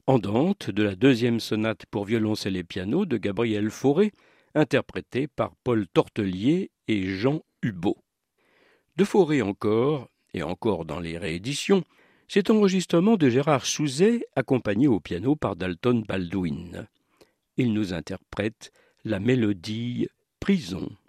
Andante de la deuxième sonate pour violoncelle et piano de Gabriel Fauré, interprétée par Paul Tortelier et Jean Hubot. De Fauré encore, et encore dans les rééditions, cet enregistrement de Gérard Souzet accompagné au piano par Dalton Baldwin. Il nous interprète la mélodie Prison.